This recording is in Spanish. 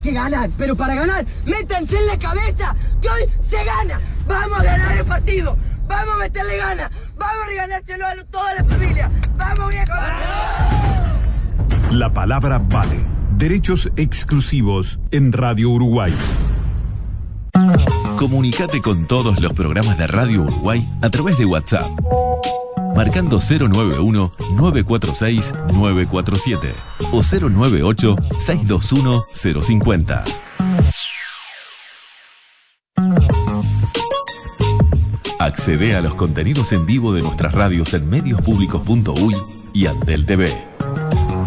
que ganar, pero para ganar, métanse en la cabeza que hoy se gana. Vamos a ganar el partido, vamos a meterle ganas, vamos a regalárselo a toda la familia. ¡Vamos, viejo! La palabra vale. Derechos exclusivos en Radio Uruguay. Comunicate con todos los programas de Radio Uruguay a través de WhatsApp. Marcando 091-946-947 o 098-621-050. Accede a los contenidos en vivo de nuestras radios en mediospublicos.uy y Antel TV.